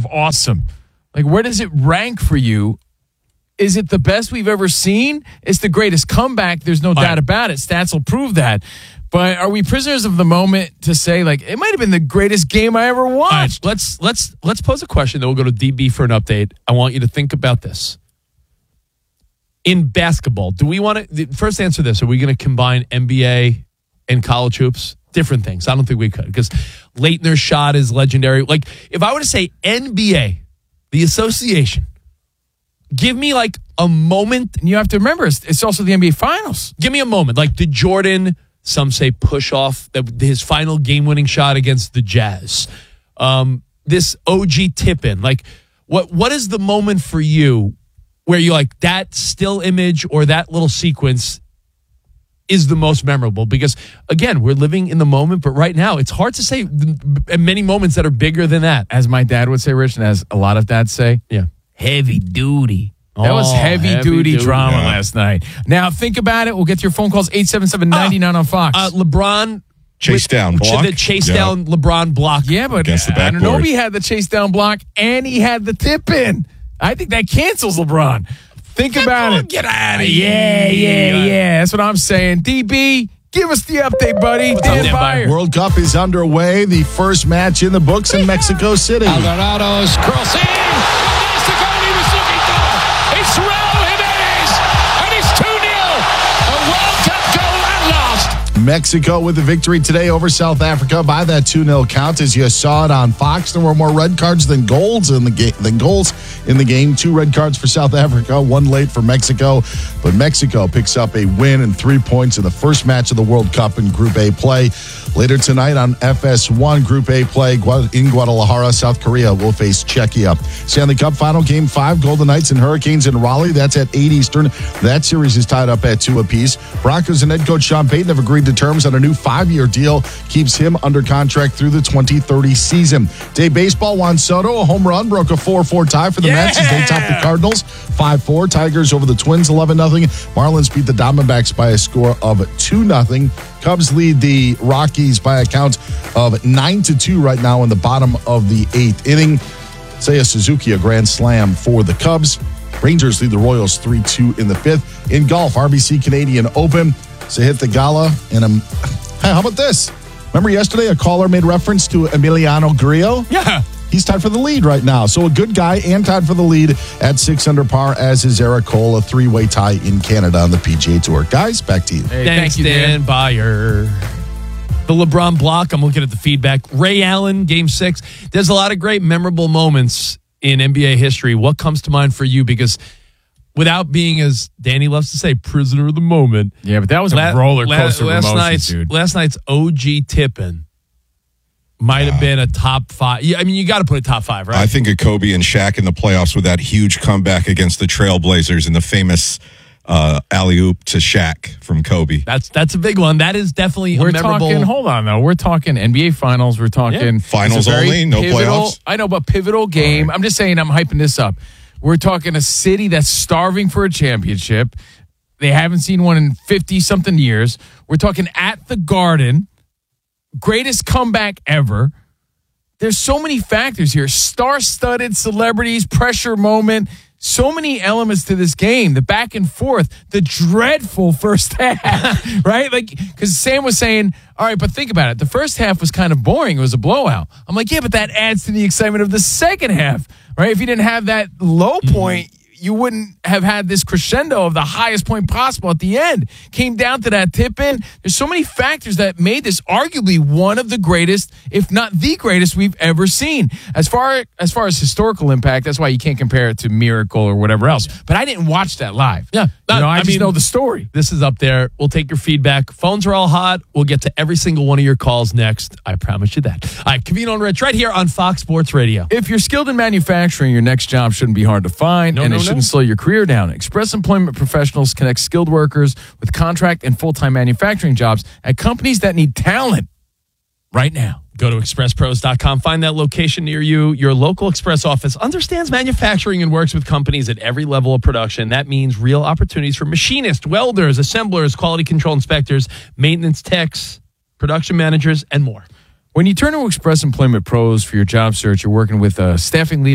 of awesome? Like, where does it rank for you? Is it the best we've ever seen? It's the greatest comeback. There's no doubt about it. Stats will prove that. But are we prisoners of the moment to say, like, it might have been the greatest game I ever watched? All right, let's pose a question, then we'll go to DB for an update. I want you to think about this. In basketball, do we want to first answer this? Are we going to combine NBA and college hoops? Different things. I don't think we could, because Leitner's shot is legendary. Like, if I were to say NBA, the association, give me like a moment. And you have to remember, it's also the NBA Finals. Give me a moment. Like the Jordan, some say push off, his final game-winning shot against the Jazz. This OG tip-in. Like, what is the moment for you where you like that still image or that little sequence is the most memorable? Because, again, we're living in the moment, but right now it's hard to say many moments that are bigger than that. As my dad would say, Rich, and as a lot of dads say, heavy duty. That was heavy duty drama last night. Now, think about it. We'll get to your phone calls, 877-99 on Fox. LeBron. Chase down block. The chase down LeBron block. Yeah, but Anunoby had the chase down block, and he had the tip in. I think that cancels LeBron. Think about it. Get out of here. Yeah. That's what I'm saying. DB, give us the update, buddy. Dan Byer. World Cup is underway. The first match in the books in Mexico City. Alvarado's crossing. That's the goal he was looking for. It's Raul Jimenez, and it's 2-0. A World Cup goal at last. Mexico with the victory today over South Africa by that 2-0 count. As you saw it on Fox, there were more red cards than goals in the game. 2 red cards for South Africa, 1 late for Mexico. But Mexico picks up a win and 3 points in the first match of the World Cup in Group A play. Later tonight on FS1 Group A play in Guadalajara, South Korea will face Czechia. Stanley Cup final, Game 5, Golden Knights and Hurricanes in Raleigh. That's at 8 Eastern. That series is tied up at 2 apiece. Broncos and head coach Sean Payton have agreed to terms on a new 5-year deal. Keeps him under contract through the 2030 season. Today, baseball, Juan Soto, a home run, broke a 4-4 tie for the Mets as they topped the Cardinals 5-4. Tigers over the Twins 11-0. Marlins beat the Diamondbacks by a score of 2-0. Cubs lead the Rockies by a count of 9-2 right now in the bottom of the 8th inning. Seiya Suzuki, a grand slam for the Cubs. Rangers lead the Royals 3-2 in the 5th. In golf, RBC Canadian Open. Sahith Theegala and how about this? Remember yesterday a caller made reference to Emiliano Grillo? Yeah. He's tied for the lead right now. So a good guy and tied for the lead at 6 under par, as is Eric Cole, a 3-way tie in Canada on the PGA Tour. Guys, back to you. Hey, Thanks, thank you, Dan Byer. The LeBron block, I'm looking at the feedback. Ray Allen, Game 6. There's a lot of great memorable moments in NBA history. What comes to mind for you? Because without being, as Danny loves to say, prisoner of the moment. Yeah, but that was a roller coaster of emotions, dude. Last night's OG tip-in might have been a top 5. I mean, you got to put a top 5, right? I think of Kobe and Shaq in the playoffs with that huge comeback against the Trailblazers and the famous alley-oop to Shaq from Kobe. That's a big one. That is definitely We're a memorable. talking, hold on, though. We're talking NBA Finals. We're talking Finals only, no playoffs. I know, but pivotal game. Right. I'm just saying I'm hyping this up. We're talking a city that's starving for a championship. They haven't seen one in 50-something years. We're talking at the Garden. Greatest comeback ever. There's so many factors here. Star-studded celebrities, pressure moment. So many elements to this game. The back and forth. The dreadful first half. Right? Like, because Sam was saying, all right, but think about it. The first half was kind of boring. It was a blowout. I'm like, yeah, but that adds to the excitement of the second half. Right? If you didn't have that low point, you wouldn't have had this crescendo of the highest point possible at the end. Came down to that tip-in. There's so many factors that made this arguably one of the greatest, if not the greatest, we've ever seen. As far as historical impact, that's why you can't compare it to Miracle or whatever else. But I didn't watch that live. Yeah. I just know the story. This is up there. We'll take your feedback. Phones are all hot. We'll get to every single one of your calls next. I promise you that. All right, Covino and Rich right here on Fox Sports Radio. If you're skilled in manufacturing, your next job shouldn't be hard to find, and it shouldn't slow your career down. Express Employment Professionals connect skilled workers with contract and full-time manufacturing jobs at companies that need talent right now. Go to expresspros.com. Find that location near you. Your local Express office understands manufacturing and works with companies at every level of production. That means real opportunities for machinists, welders, assemblers, quality control inspectors, maintenance techs, production managers, and more. When you turn to Express Employment Pros for your job search, you're working with a staffing leader